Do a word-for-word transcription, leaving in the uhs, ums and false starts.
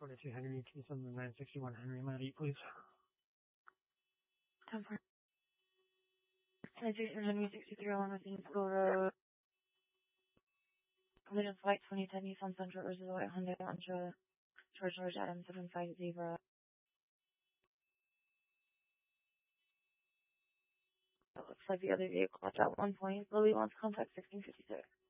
twenty-two Henry, two seven nine sixty-one Henry, Matt eight, please. ten four. Citation Henry sixty-three along with School Road. Collision Flight twenty ten Nissan Sentra versus White Hyundai Elantra. George George Adam seven five Zebra. It looks like the other vehicle at that one point. Lily wants contact sixteen fifty-six.